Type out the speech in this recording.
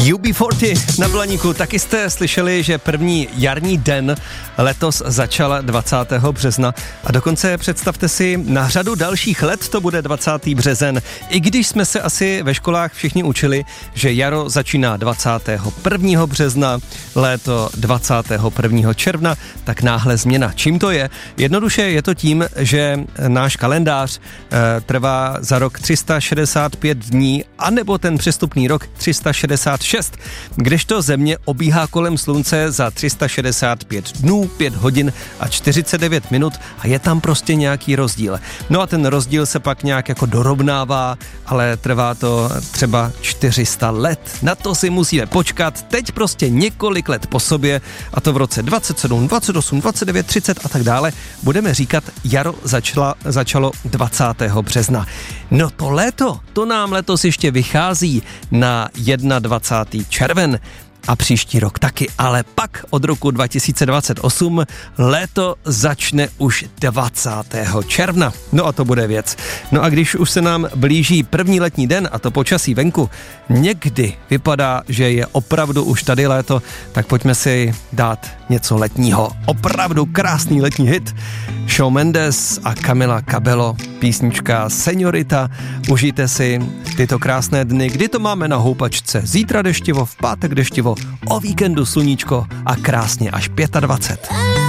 UB40 na Blaníku. Taky jste slyšeli, že první jarní den letos začal 20. března a dokonce představte si, na řadu dalších let to bude 20. březen. I když jsme se asi ve školách všichni učili, že jaro začíná 21. března, léto 21. června, tak náhle změna. Čím to je? Jednoduše je to tím, že náš kalendář trvá za rok 365 dní, anebo ten přestupný rok 366, kdežto Země obíhá kolem Slunce za 365 dnů, 5 hodin a 49 minut a je tam prostě nějaký rozdíl. No a ten rozdíl se pak nějak jako dorovnává, ale trvá to třeba 400 let. Na to si musíme počkat teď prostě několik let po sobě, a to v roce 27, 28, 29, 30 a tak dále. Budeme říkat, jaro začalo 20. března. No to léto, to nám letos ještě vychází na 21. červen a příští rok taky, ale pak od roku 2028 léto začne už 20. června. No a to bude věc. No a když už se nám blíží první letní den a to počasí venku někdy vypadá, že je opravdu už tady léto, tak pojďme si dát něco letního. Opravdu krásný letní hit. Shawn Mendes a Camila Cabello, písnička Señorita. Užijte si tyto krásné dny, kdy to máme na houpačce. Zítra deštivo, v pátek deštivo, o víkendu sluníčko a krásně až 25.